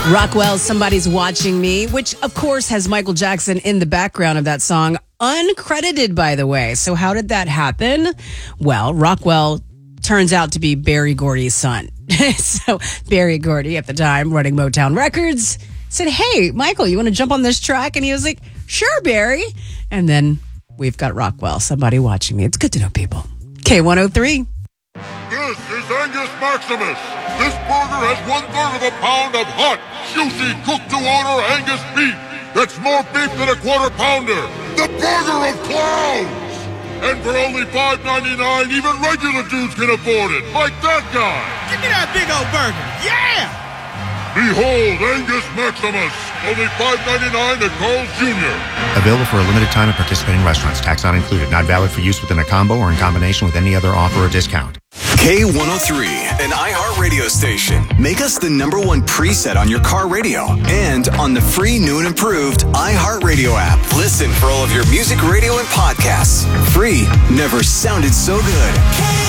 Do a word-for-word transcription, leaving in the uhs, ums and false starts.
Rockwell's Somebody's Watching Me, which of course has Michael Jackson in the background of that song, uncredited, by the way. So how did that happen? Well, Rockwell turns out to be Berry Gordy's son. So Berry Gordy, at the time running Motown Records, said, hey, Michael, you want to jump on this track? And he was like, sure, Berry. And then we've got Rockwell, Somebody Watching Me. It's good to know people. K one oh three. This is Angus Maximus. This burger has one third of a pound of hot, juicy, cooked-to-order Angus beef. That's more beef than a quarter pounder. The burger of clowns. And for only five ninety-nine, even regular dudes can afford it, like that guy. Give me that big old burger. Yeah! Behold, Angus Maximus. Only five ninety-nine at Carl's Junior Available for a limited time at participating restaurants. Tax not included. Not valid for use within a combo or in combination with any other offer or discount. K one oh three, an iHeart radio station. Make us the number one preset on your car radio and on the free new and improved iHeart Radio app. Listen for all of your music, radio, and podcasts. Free never sounded so good.